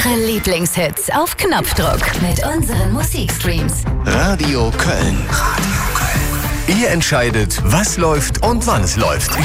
Eure Lieblingshits auf Knopfdruck mit unseren Musikstreams. Radio Köln. Radio Köln. Ihr entscheidet, was läuft und wann es läuft.